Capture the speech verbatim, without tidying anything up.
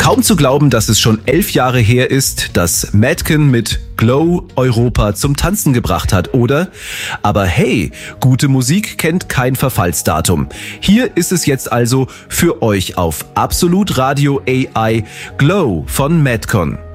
Kaum zu glauben, dass es schon elf Jahre her ist, dass Madcon mit Glow Europa zum Tanzen gebracht hat, oder? Aber hey, gute Musik kennt kein Verfallsdatum. Hier ist es jetzt also für euch auf Absolut Radio A I Glow von Madcon.